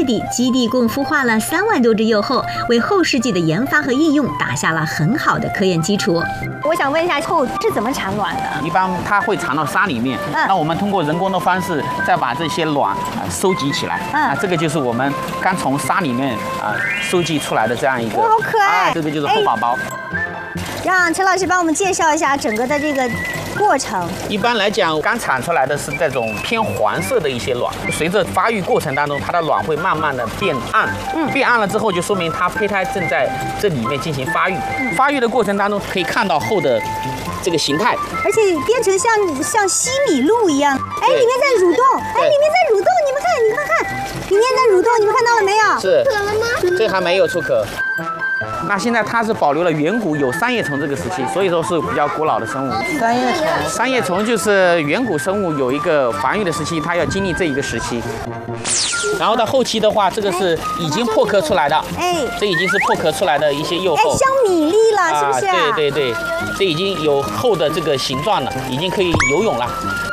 底，基地共孵化了3万多只幼后，为后世纪的研发和应用打下了很好的科研基础。 我想问一下，后是怎么产卵的？ 一般它会藏到沙里面，那我们通过人工的方式再把这些卵收集起来。这个就是我们刚从沙里面收集出来的这样一个。 哇，好可爱！ 这个就是后宝宝。 让陈老师帮我们介绍一下整个的这个过程。 一般来讲，刚产出来的是这种偏黄色的一些卵，随着发育过程当中，它的卵会慢慢的变暗，变暗了之后，就说明它胚胎正在这里面进行发育。发育的过程当中，可以看到后的这个形态， 而且变成像西米露一样。哎，里面在蠕动，哎，里面在蠕动，你们看，里面在蠕动，你们看到了没有？ 是。出壳了吗？这还没有出壳。那现在它是保留了远古有三叶虫这个时期，所以说是比较古老的生物。三叶虫就是远古生物有一个繁育的时期，它要经历这一个时期。然后到后期的话，这个是已经破壳出来的，这已经是破壳出来的一些幼后， 像米粒了，是不是？ 对，这已经有后的这个形状了，已经可以游泳了。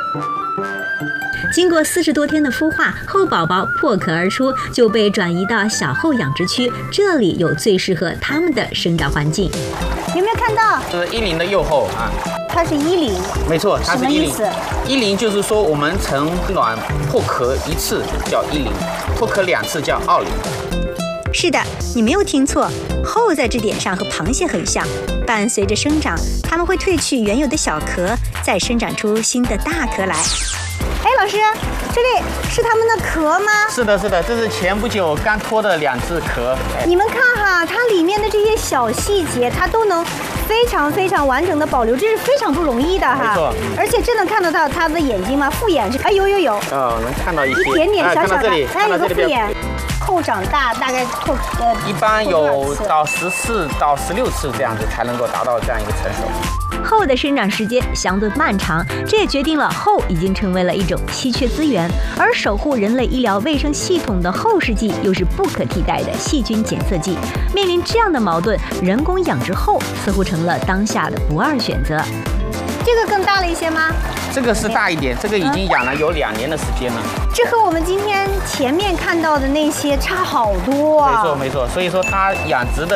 经过40多天的孵化，后宝宝破壳而出，就被转移到小后养殖区，这里有最适合它们的生长环境。 有没有看到？ 这是1龄的幼后啊。 它是1龄。 没错，它是1龄。 什么意思 ？1龄就是说我们成卵破壳1次叫1龄，破壳2次叫2龄。 是的，你没有听错，后在这点上和螃蟹很像，伴随着生长，它们会褪去原有的小壳，再生长出新的大壳来。哎，老师，这里是它们的壳吗？ 是的，这是前不久刚脱的2只壳。 你们看哈，它里面的这些小细节，它都能非常完整的保留，这是非常不容易的哈。 没错。 而且真的看得到它的眼睛吗？复眼是？哎，有。 能看到一点点小小的。 看到这里， 还有个复眼。后长大大概一般有到14到16次这样子才能够达到这样一个成熟。 后的生长时间相对漫长，这也决定了后已经成为了一种稀缺资源，而守护人类医疗卫生系统的后世剂又是不可替代的细菌检测剂。面临这样的矛盾，人工养殖后似乎成了当下的不二选择。 这个更大了一些吗？ 这个是大一点，这个已经养了有2年的时间了。 这和我们今天前面看到的那些差好多啊！ 没错，所以说它养殖的